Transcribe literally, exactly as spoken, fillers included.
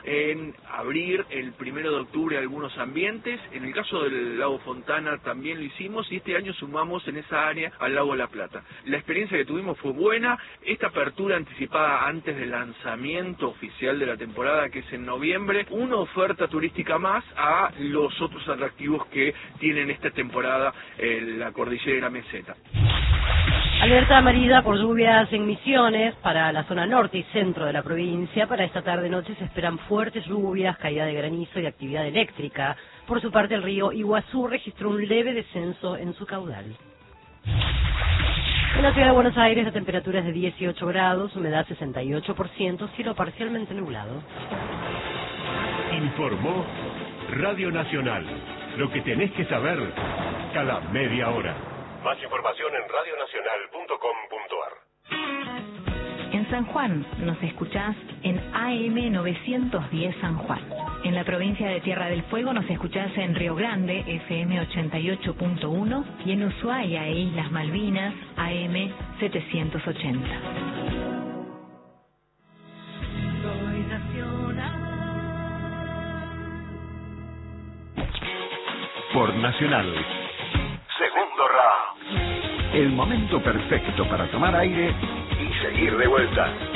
en abrir el primero de octubre algunos ambientes. En el caso del lago Fontana también lo hicimos y este año sumamos en esa área al lago La Plata. La experiencia que tuvimos fue buena. Esta apertura anticipada antes del lanzamiento oficial de la temporada, que es en noviembre, una oferta turística más a los otros atractivos que tienen esta temporada en la cordillera Meseta. Alerta amarilla por lluvias en Misiones para la zona norte y centro de la provincia. Para esta tarde-noche se esperan fuertes lluvias, caída de granizo y actividad eléctrica. Por su parte, el río Iguazú registró un leve descenso en su caudal. En la ciudad de Buenos Aires la temperatura es de dieciocho grados, humedad sesenta y ocho por ciento, cielo parcialmente nublado. Informó Radio Nacional. Lo que tenés que saber cada media hora. Más información en radio nacional punto com punto ar. En San Juan nos escuchás en A M novecientos diez San Juan. En la provincia de Tierra del Fuego nos escuchás en Río Grande, F M ochenta y ocho punto uno, y en Ushuaia e Islas Malvinas, A M setecientos ochenta. Por Nacional. Segundo round. El momento perfecto para tomar aire y seguir de vuelta.